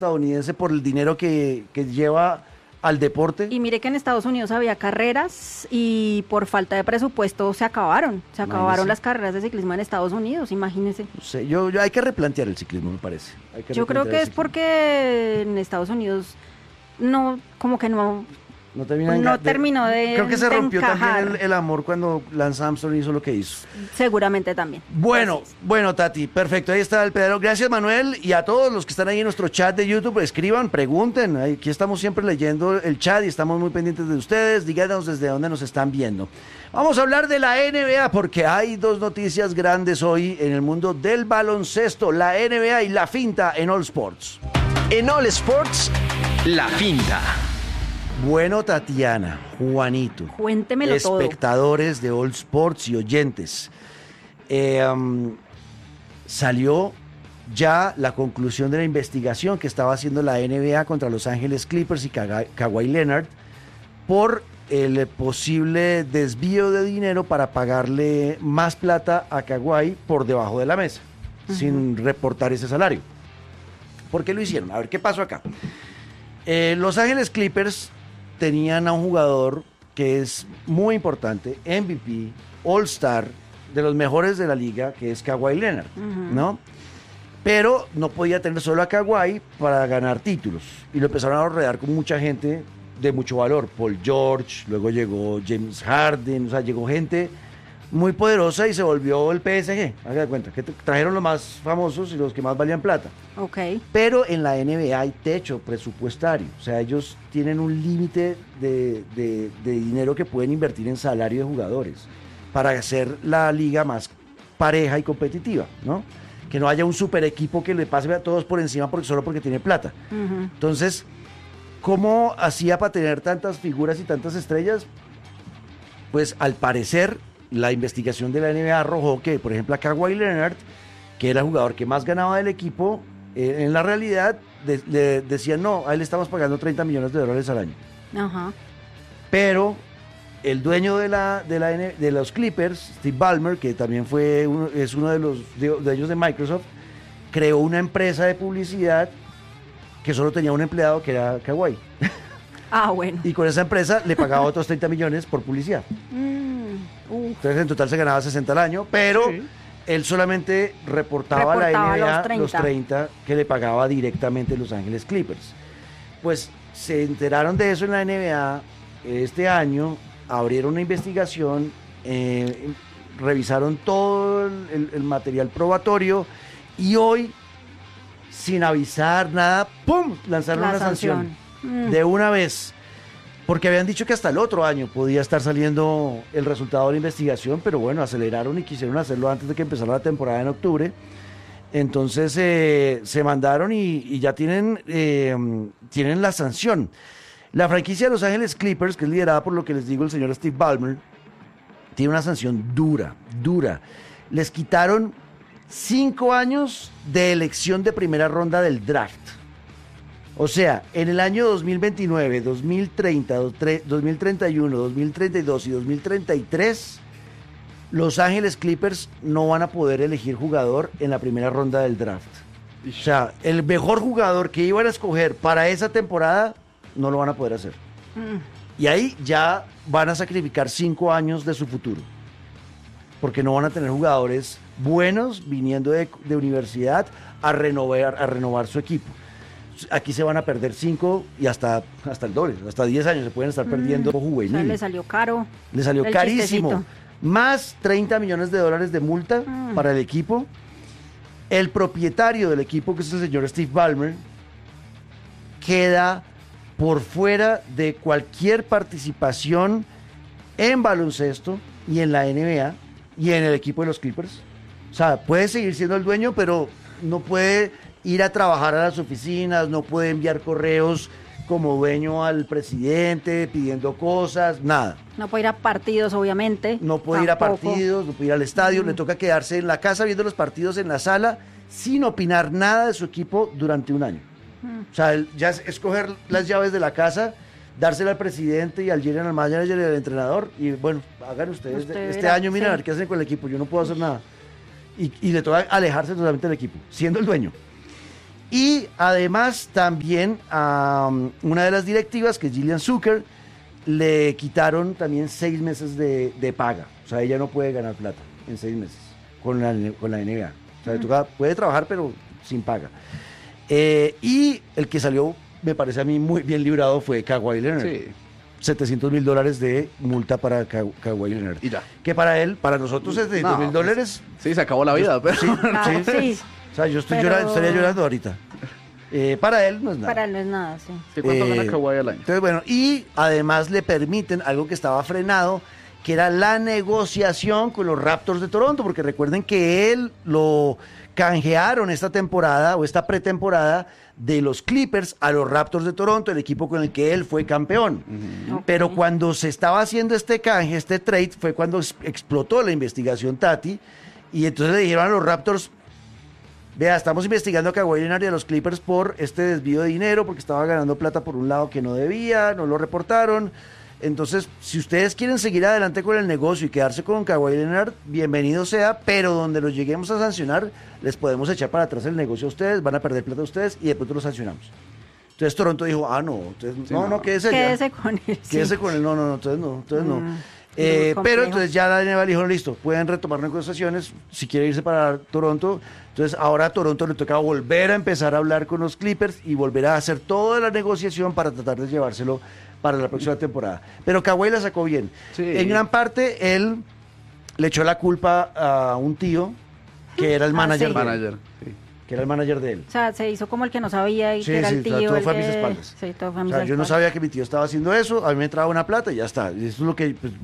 estadounidense por el dinero que lleva al deporte. Y mire que en Estados Unidos había carreras y por falta de presupuesto se acabaron las carreras de ciclismo en Estados Unidos, imagínese. No sé, yo hay que replantear el ciclismo, me parece. Yo creo que es porque en Estados Unidos no, como que no terminó de creo que se rompió encajar. también el amor cuando Lance Armstrong hizo lo que hizo. Seguramente también. Bueno, Tati, perfecto, ahí está el pedero. Gracias, Manuel, y a todos los que están ahí en nuestro chat de YouTube, escriban, pregunten. Aquí estamos siempre leyendo el chat y estamos muy pendientes de ustedes. Díganos desde dónde nos están viendo. Vamos a hablar de la NBA porque hay dos noticias grandes hoy en el mundo del baloncesto, la NBA y la finta en All Sports. En All Sports, la finta. Bueno, Tatiana, Juanito, cuéntemelo todo. Espectadores de All Sports y oyentes, salió ya la conclusión de la investigación que estaba haciendo la NBA contra Los Ángeles Clippers y Kawhi Leonard por el posible desvío de dinero para pagarle más plata a Kawhi por debajo de la mesa, sin reportar ese salario. ¿Por qué lo hicieron? A ver, ¿qué pasó acá? Los Ángeles Clippers tenían a un jugador que es muy importante, MVP, All-Star, de los mejores de la liga, que es Kawhi Leonard, ¿no? Pero no podía tener solo a Kawhi para ganar títulos. Y lo empezaron a rodear con mucha gente de mucho valor. Paul George, luego llegó James Harden, o sea, llegó gente muy poderosa y se volvió el PSG. Haga de cuenta, que trajeron los más famosos y los que más valían plata. Ok. Pero en la NBA hay techo presupuestario. O sea, ellos tienen un límite de dinero que pueden invertir en salario de jugadores para hacer la liga más pareja y competitiva, ¿no? Que no haya un super equipo que le pase a todos por encima solo porque tiene plata. Entonces, ¿cómo hacía para tener tantas figuras y tantas estrellas? Pues al parecer la investigación de la NBA arrojó que, por ejemplo, a Kawhi Leonard, que era el jugador que más ganaba del equipo, en la realidad le decían, no, a él le estamos pagando $30 millones al año. Ajá. Pero el dueño de los Clippers, Steve Ballmer, que también es uno de los dueños de Microsoft, creó una empresa de publicidad que solo tenía un empleado que era Kawhi. Ah, bueno. Y con esa empresa le pagaba otros 30 millones por publicidad. Entonces en total se ganaba 60 al año, pero él solamente reportaba a la NBA los 30 que le pagaba directamente Los Ángeles Clippers. Pues se enteraron de eso en la NBA este año, abrieron una investigación, revisaron todo el material probatorio y hoy, sin avisar nada, ¡pum!, lanzaron una sanción. De una vez. Porque habían dicho que hasta el otro año podía estar saliendo el resultado de la investigación, pero bueno, aceleraron y quisieron hacerlo antes de que empezara la temporada en octubre. Entonces se mandaron y ya tienen la sanción. La franquicia de Los Ángeles Clippers, que es liderada por lo que les digo el señor Steve Ballmer, tiene una sanción dura. Les quitaron 5 años de elección de primera ronda del draft. O sea, en el año 2029, 2030, 2031, 2032 y 2033, Los Ángeles Clippers no van a poder elegir jugador en la primera ronda del draft. O sea, el mejor jugador que iban a escoger para esa temporada no lo van a poder hacer. Y ahí ya van a sacrificar 5 años de su futuro. Porque no van a tener jugadores buenos viniendo de universidad a renovar su equipo. Aquí se van a perder 5 y hasta el doble, hasta 10 años se pueden estar perdiendo juvenil. O sea, le salió caro. Le salió carísimo. Chistecito. Más $30 millones de multa para el equipo. El propietario del equipo, que es el señor Steve Ballmer, queda por fuera de cualquier participación en baloncesto y en la NBA y en el equipo de los Clippers. O sea, puede seguir siendo el dueño, pero no puede ir a trabajar a las oficinas, no puede enviar correos como dueño al presidente pidiendo cosas, nada. No puede ir a partidos, obviamente. No puede ir a partidos, no puede ir al estadio, le toca quedarse en la casa viendo los partidos en la sala sin opinar nada de su equipo durante un año. O sea, ya es coger las llaves de la casa, dársela al presidente y al general manager y al entrenador y bueno, hagan ustedes este año, miren a ver qué hacen con el equipo, yo no puedo hacer nada. Y le toca alejarse totalmente del equipo, siendo el dueño. Y además también a una de las directivas, que es Gillian Zucker, le quitaron también 6 meses de paga. O sea, ella no puede ganar plata en 6 meses con la NBA. O sea, puede trabajar, pero sin paga. Y el que salió, me parece a mí, muy bien librado fue Kawhi Leonard. Sí. $700,000 de multa para Kawhi Leonard. Y ya. Que para nosotros $700,000... Sí, se acabó la vida, pero... Sí. O sea, yo estaría llorando ahorita. Para él no es nada. Para él no es nada, sí. ¿Cuánto gana Kawhi al año? Entonces, bueno, y además le permiten algo que estaba frenado, que era la negociación con los Raptors de Toronto, porque recuerden que él lo canjearon esta temporada o esta pretemporada de los Clippers a los Raptors de Toronto, el equipo con el que él fue campeón. Okay. Pero cuando se estaba haciendo este canje, este trade, fue cuando explotó la investigación Tati, y entonces le dijeron a los Raptors: vea, estamos investigando a Kawhi Leonard y a los Clippers por este desvío de dinero, porque estaba ganando plata por un lado que no debía, no lo reportaron. Entonces, si ustedes quieren seguir adelante con el negocio y quedarse con Kawhi Leonard, bienvenido sea, pero donde los lleguemos a sancionar, les podemos echar para atrás el negocio a ustedes, van a perder plata a ustedes y de pronto los sancionamos. Entonces Toronto dijo: no, quédese con él. Quédese con él, entonces no. Pero entonces ya la NBA dijo: listo, pueden retomar negociaciones si quiere irse para Toronto. Entonces ahora a Toronto le toca volver a empezar a hablar con los Clippers y volver a hacer toda la negociación para tratar de llevárselo para la próxima temporada. Pero Kawhi la sacó bien. Sí. En gran parte él le echó la culpa a un tío que era el manager de él. Que era el manager de él. O sea, se hizo como el que no sabía y que era el tío. Todo fue a mis espaldas. Sí, todo fue a mis espaldas. Yo no sabía que mi tío estaba haciendo eso, a mí me entraba una plata y ya está. Eso es lo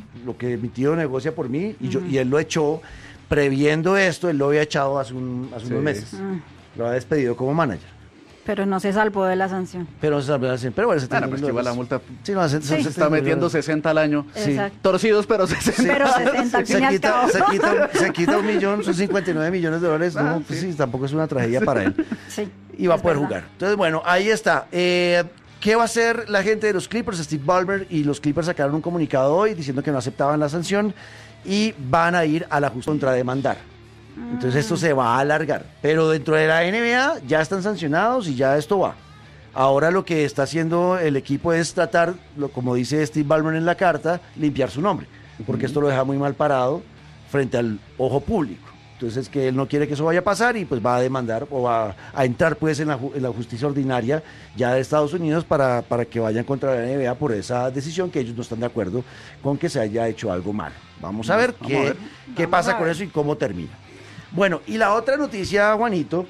que mi tío negocia por mí y él lo echó previendo esto. Él lo había echado hace unos meses. Lo había despedido como manager. Pero no se salvó de la sanción. Pero bueno, pues igual la multa. Sí, se está metiendo 60 al año. Sí. Torcidos, pero 60. Pero 60 al fin y al cabo. Se quita $1 millón, son $59 millones. No, pues sí, tampoco es una tragedia para él. Sí. Y va a poder jugar. Entonces, bueno, ahí está. ¿Qué va a hacer la gente de los Clippers? Steve Ballmer y los Clippers sacaron un comunicado hoy diciendo que no aceptaban la sanción y van a ir a la justicia contrademandar. Entonces esto se va a alargar, pero dentro de la NBA ya están sancionados y ya esto va. Ahora lo que está haciendo el equipo es tratar, como dice Steve Ballmer en la carta, limpiar su nombre, porque esto lo deja muy mal parado frente al ojo público. Entonces que él no quiere que eso vaya a pasar y pues va a demandar o va a entrar pues en la justicia ordinaria ya de Estados Unidos para que vayan contra la NBA por esa decisión, que ellos no están de acuerdo con que se haya hecho algo mal. Vamos a ver qué pasa con eso y cómo termina. Bueno, y la otra noticia, Juanito,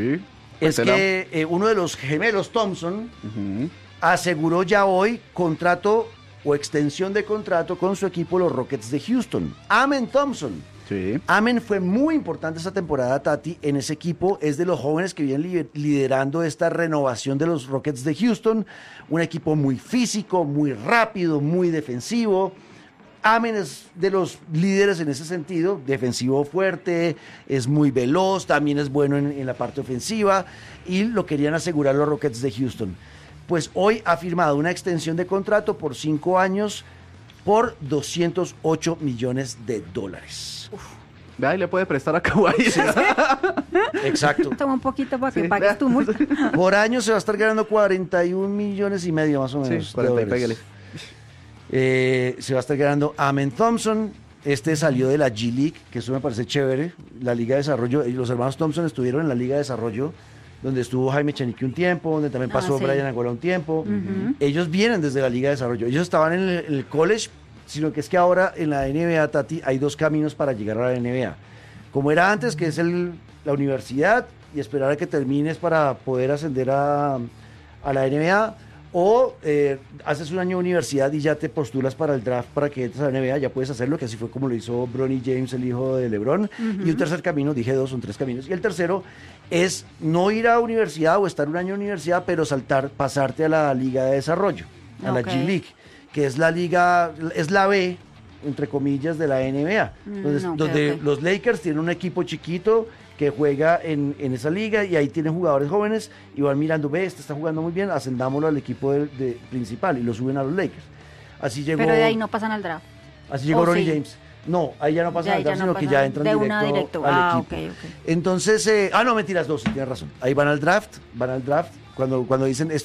es que uno de los gemelos Thompson aseguró ya hoy contrato o extensión de contrato con su equipo, los Rockets de Houston. Amen Thompson. Sí. Amen fue muy importante esta temporada, Tati, en ese equipo. Es de los jóvenes que vienen liderando esta renovación de los Rockets de Houston. Un equipo muy físico, muy rápido, muy defensivo. Amen es de los líderes en ese sentido, defensivo fuerte, es muy veloz, también es bueno en la parte ofensiva y lo querían asegurar los Rockets de Houston. Pues hoy ha firmado una extensión de contrato por 5 años por $208 millones. Vea, y le puede prestar a Kawhi. Sí. Exacto. Toma un poquito para que pagues tu multa. Por año se va a estar ganando 41,5 millones más o menos. Sí, 40 y pégale. Se va a estar ganando Amen Thompson. Este salió de la G League, que eso me parece chévere, la Liga de Desarrollo. Los hermanos Thompson estuvieron en la Liga de Desarrollo, donde estuvo Jaime Chenique un tiempo, donde también pasó Brian Angola un tiempo. Ellos vienen desde la Liga de Desarrollo. Ellos estaban en el college, sino que es que ahora en la NBA, Tati, hay 2 caminos para llegar a la NBA. Como era antes, que es la universidad, y esperar a que termines para poder ascender a la NBA, o haces un año de universidad y ya te postulas para el draft para que entres a la NBA, ya puedes hacerlo, que así fue como lo hizo Bronny James, el hijo de LeBron. Y un tercer camino, dije 2, son 3 caminos. Y el tercero es no ir a universidad o estar un año en universidad, pero pasarte a la Liga de Desarrollo, a la G League, que es la liga, es la B, entre comillas, de la NBA. Entonces, donde los Lakers tienen un equipo chiquito que juega en esa liga y ahí tienen jugadores jóvenes y van mirando, este está jugando muy bien, ascendámoslo al equipo principal y lo suben a los Lakers. Así llegó. Pero de ahí no pasan al draft. Así llegó Ronnie James. No, ahí ya no pasan al draft, sino que ya entran directo al equipo. Okay. Entonces, no, mentiras, sí, tienes razón. Ahí van al draft, cuando dicen